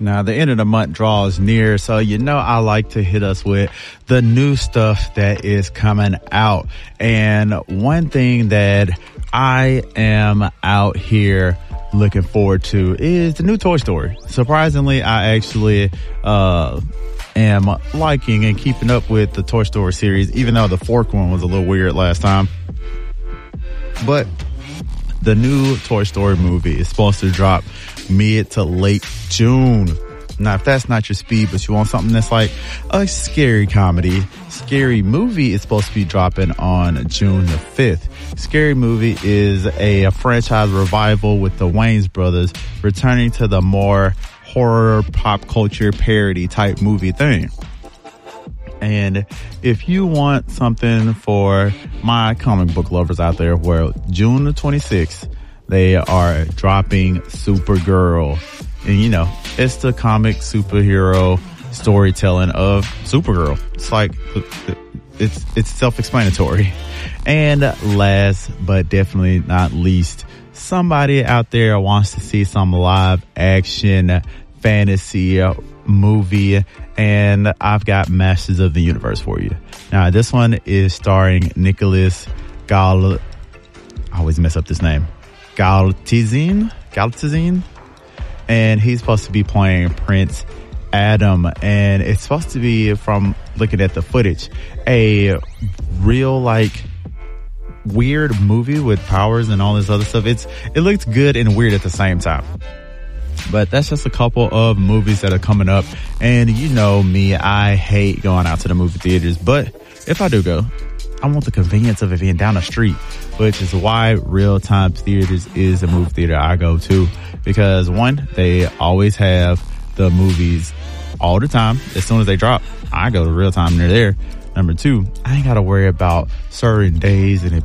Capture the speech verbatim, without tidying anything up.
Now, the end of the month draws near, so you know I like to hit us with the new stuff that is coming out. And one thing that I am out here looking forward to is the new Toy Story. Surprisingly, I actually uh am liking and keeping up with the Toy Story series, even though the fourth one was a little weird last time. But the new Toy Story movie is supposed to drop mid to late June. Now, if that's not your speed, but you want something that's like a scary comedy, Scary Movie is supposed to be dropping on June the fifth. Scary Movie is a, a franchise revival with the Wayans brothers returning to the more horror pop culture parody type movie thing. And if you want something for my comic book lovers out there, well, June the twenty-sixth, they are dropping Supergirl. And, you know, it's the comic superhero storytelling of Supergirl. It's like, it's, it's self-explanatory. And last but definitely not least, somebody out there wants to see some live action fantasy movie, and I've got Masters of the Universe for you. Now, this one is starring Nicholas Gal, I always mess up this name, Galtazine, Galtazine, and he's supposed to be playing Prince Adam, and it's supposed to be, from looking at the footage, a real like weird movie with powers and all this other stuff. It's it looks good and weird at the same time. But that's just a couple of movies that are coming up. And you know me, I hate going out to the movie theaters. But if I do go, I want the convenience of it being down the street, which is why Real Time Theaters is a movie theater I go to. Because one, they always have the movies all the time. As soon as they drop, I go to Real Time and they're there. Number two, I ain't got to worry about certain days and it